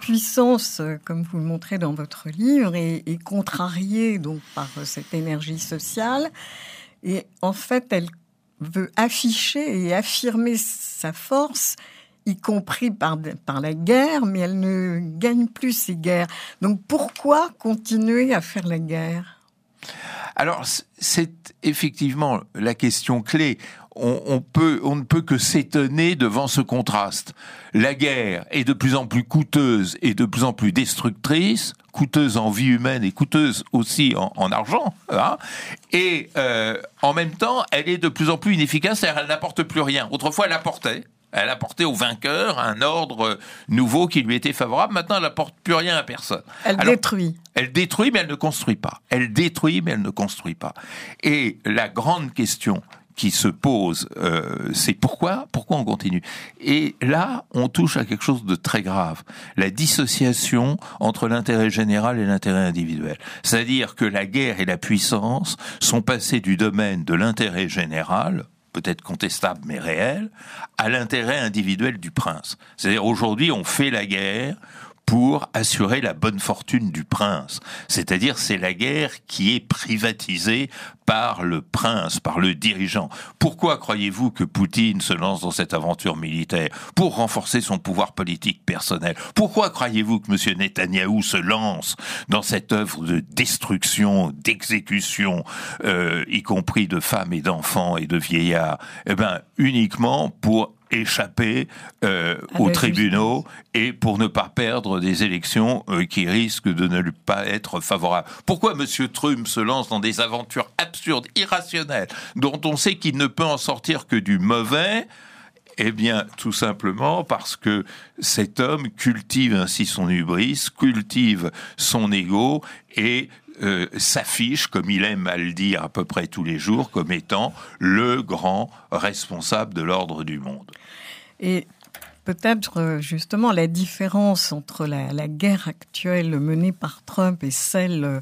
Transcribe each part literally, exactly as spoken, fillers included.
puissance, comme vous le montrez dans votre livre, est, est contrariée donc par cette énergie sociale. Et en fait, elle veut afficher et affirmer sa force, y compris par, par la guerre, mais elle ne gagne plus ces guerres. Donc pourquoi continuer à faire la guerre ? Alors, c'est effectivement la question clé. On, on, peut, on ne peut que s'étonner devant ce contraste. La guerre est de plus en plus coûteuse et de plus en plus destructrice, coûteuse en vie humaine et coûteuse aussi en, en argent, hein, et euh, en même temps, elle est de plus en plus inefficace, c'est-à-dire elle n'apporte plus rien. Autrefois, elle apportait. Elle apportait au vainqueur un ordre nouveau qui lui était favorable. Maintenant, elle n'apporte plus rien à personne. Elle Alors, détruit. Elle détruit, mais elle ne construit pas. Elle détruit, mais elle ne construit pas. Et la grande question qui se pose, euh, c'est pourquoi, pourquoi on continue. Et là, on touche à quelque chose de très grave. La dissociation entre l'intérêt général et l'intérêt individuel. C'est-à-dire que la guerre et la puissance sont passées du domaine de l'intérêt général, peut-être contestable mais réel, à l'intérêt individuel du prince. C'est-à-dire aujourd'hui, on fait la guerre pour assurer la bonne fortune du prince. C'est-à-dire, c'est la guerre qui est privatisée par le prince, par le dirigeant. Pourquoi croyez-vous que Poutine se lance dans cette aventure militaire ? Pour renforcer son pouvoir politique personnel. Pourquoi croyez-vous que M. Netanyahou se lance dans cette œuvre de destruction, d'exécution, euh, y compris de femmes et d'enfants et de vieillards ? Eh ben, uniquement pour échapper euh, aux tribunaux et pour ne pas perdre des élections euh, qui risquent de ne pas être favorables. Pourquoi M. Trump se lance dans des aventures absurdes, irrationnelles, dont on sait qu'il ne peut en sortir que du mauvais ? Eh bien, tout simplement parce que cet homme cultive ainsi son hubris, cultive son ego et Euh, s'affiche, comme il aime à le dire à peu près tous les jours, comme étant le grand responsable de l'ordre du monde. Et peut-être justement la différence entre la, la guerre actuelle menée par Trump et celle euh,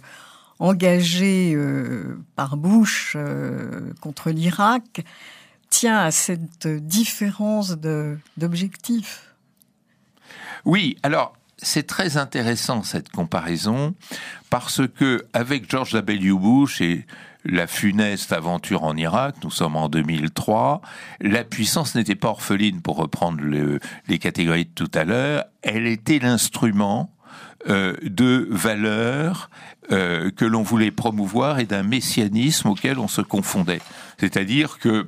engagée euh, par Bush euh, contre l'Irak tient à cette différence de, d'objectifs. Oui, alors c'est très intéressant cette comparaison parce que avec George W. Bush et la funeste aventure en Irak, nous sommes en deux mille trois, la puissance n'était pas orpheline, pour reprendre le, les catégories de tout à l'heure, elle était l'instrument euh, de valeurs euh, que l'on voulait promouvoir et d'un messianisme auquel on se confondait. C'est-à-dire que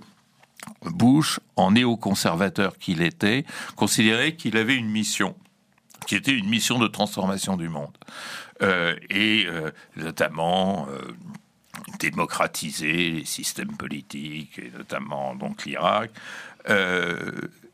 Bush, en néoconservateur qu'il était, considérait qu'il avait une mission qui était une mission de transformation du monde, euh, et euh, notamment euh, démocratiser les systèmes politiques, et notamment donc l'Irak. Euh,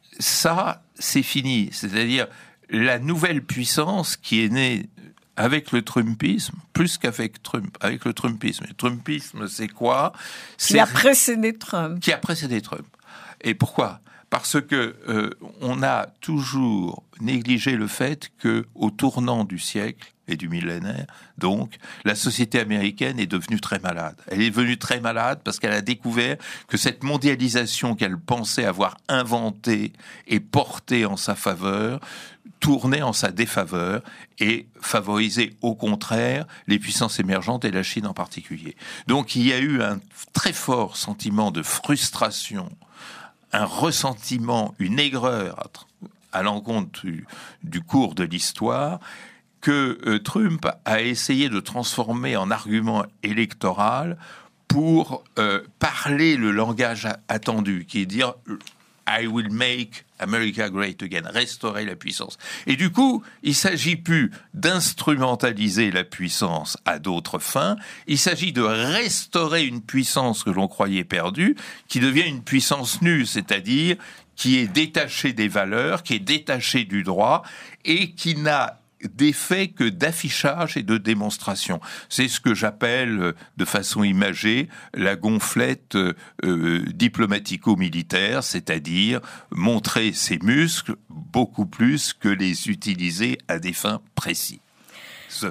ça, c'est fini. C'est-à-dire la nouvelle puissance qui est née avec le Trumpisme, plus qu'avec Trump, avec le Trumpisme. Le Trumpisme, c'est quoi ? Qui a précédé Trump. Qui a précédé Trump. Et pourquoi ? Parce que euh, on a toujours négligé le fait que, au tournant du siècle et du millénaire, donc, la société américaine est devenue très malade. Elle est devenue très malade parce qu'elle a découvert que cette mondialisation qu'elle pensait avoir inventée et portée en sa faveur tournait en sa défaveur et favorisait au contraire les puissances émergentes et la Chine en particulier. Donc, il y a eu un très fort sentiment de frustration, un ressentiment, une aigreur à l'encontre du, du cours de l'histoire que euh, Trump a essayé de transformer en argument électoral pour euh, parler le langage attendu, qui est dire « I will make America great again », restaurer la puissance. Et du coup, il s'agit plus d'instrumentaliser la puissance à d'autres fins, il s'agit de restaurer une puissance que l'on croyait perdue, qui devient une puissance nue, c'est-à-dire qui est détachée des valeurs, qui est détachée du droit, et qui n'a d'effet que d'affichage et de démonstration. C'est ce que j'appelle, de façon imagée, la gonflette euh, diplomatico-militaire, c'est-à-dire montrer ses muscles beaucoup plus que les utiliser à des fins précises. Ce...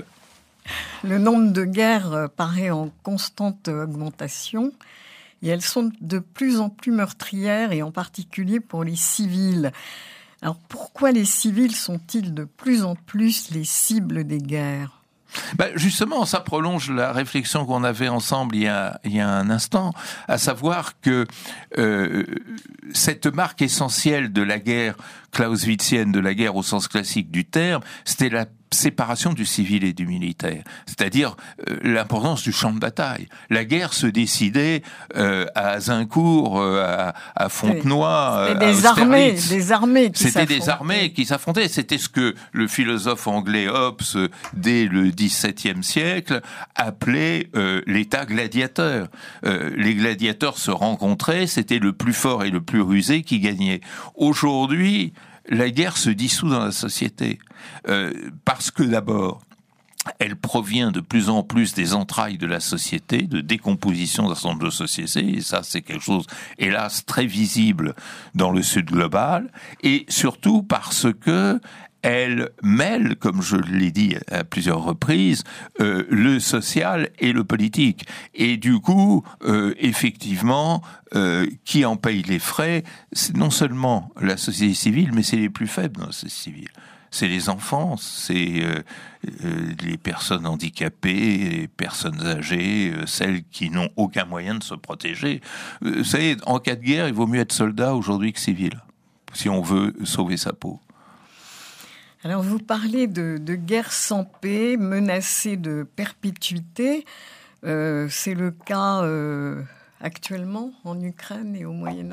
Le nombre de guerres paraît en constante augmentation et elles sont de plus en plus meurtrières, et en particulier pour les civils. Alors pourquoi les civils sont-ils de plus en plus les cibles des guerres ? Ben justement, ça prolonge la réflexion qu'on avait ensemble il y a, il y a un instant, à savoir que euh, cette marque essentielle de la guerre clausewitzienne, de la guerre au sens classique du terme, c'était la séparation du civil et du militaire, c'est-à-dire euh, l'importance du champ de bataille. La guerre se décidait euh, à Azincourt, euh, à, à Fontenoy, c'était euh, des à armées, Austerlitz. des armées qui C'était des armées qui s'affrontaient. C'était ce que le philosophe anglais Hobbes, dès le dix-septième siècle, appelait euh, l'état gladiateur. Euh, les gladiateurs se rencontraient, c'était le plus fort et le plus rusé qui gagnait. Aujourd'hui, la guerre se dissout dans la société. Euh, parce que d'abord, elle provient de plus en plus des entrailles de la société, de décomposition d'un certain nombre de sociétés, et ça c'est quelque chose, hélas, très visible dans le Sud global, et surtout parce que elle mêle, comme je l'ai dit à plusieurs reprises, euh, le social et le politique. Et du coup, euh, effectivement, euh, qui en paye les frais, c'est non seulement la société civile, mais c'est les plus faibles dans la société civile. C'est les enfants, c'est euh, euh, les personnes handicapées, les personnes âgées, euh, celles qui n'ont aucun moyen de se protéger. Euh, vous savez, en cas de guerre, il vaut mieux être soldat aujourd'hui que civil, si on veut sauver sa peau. Alors, vous parlez de, de guerre sans paix, menacée de perpétuité. Euh, c'est le cas euh, actuellement en Ukraine et au Moyen-Orient ?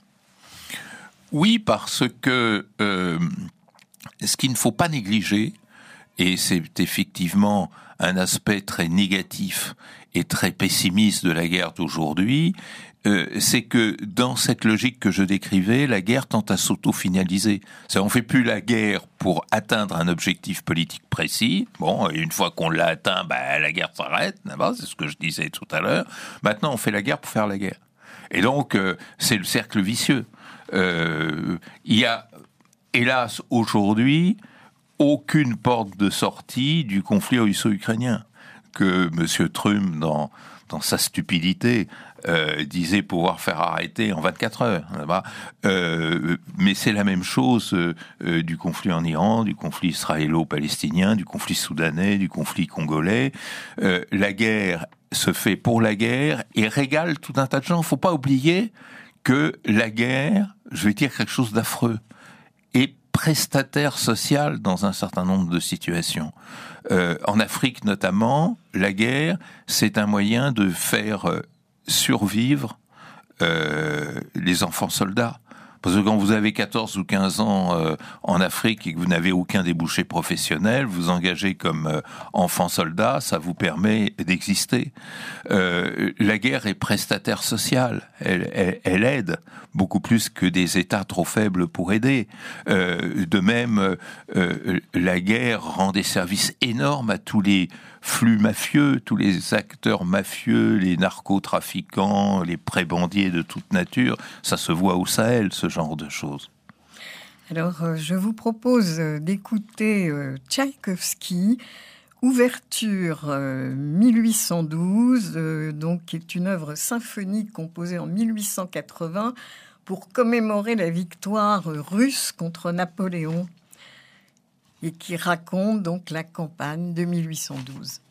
Oui, parce que euh, ce qu'il ne faut pas négliger, et c'est effectivement un aspect très négatif et très pessimiste de la guerre d'aujourd'hui, euh, c'est que dans cette logique que je décrivais, la guerre tend à s'auto-finaliser. C'est-à-dire, on fait plus la guerre pour atteindre un objectif politique précis. Bon, et une fois qu'on l'a atteint, bah, la guerre s'arrête. C'est ce que je disais tout à l'heure. Maintenant, on fait la guerre pour faire la guerre. Et donc, euh, c'est le cercle vicieux. Euh, il y a, hélas, aujourd'hui, aucune porte de sortie du conflit russo-ukrainien que M. Trump, dans, dans sa stupidité, euh, disait pouvoir faire arrêter en vingt-quatre heures. Euh, mais c'est la même chose euh, du conflit en Iran, du conflit israélo-palestinien, du conflit soudanais, du conflit congolais. Euh, la guerre se fait pour la guerre et régale tout un tas de gens. Il ne faut pas oublier que la guerre, je vais dire quelque chose d'affreux, est prestataire social dans un certain nombre de situations. Euh, en Afrique notamment, la guerre, c'est un moyen de faire survivre euh, les enfants soldats. Parce que quand vous avez quatorze ou quinze ans euh, en Afrique et que vous n'avez aucun débouché professionnel, vous engagez comme euh, enfant soldat, ça vous permet d'exister. Euh, la guerre est prestataire sociale, elle, elle, elle aide beaucoup plus que des États trop faibles pour aider. Euh, de même, euh, la guerre rend des services énormes à tous les flux mafieux, tous les acteurs mafieux, les narcotrafiquants, les prébendiers de toute nature. Ça se voit au Sahel, ce genre de choses. Alors, euh, je vous propose d'écouter euh, Tchaïkovski, Ouverture euh, mille huit cent douze, euh, donc, qui est une œuvre symphonique composée en mille huit cent quatre-vingts pour commémorer la victoire russe contre Napoléon et qui raconte donc la campagne de mille huit cent douze.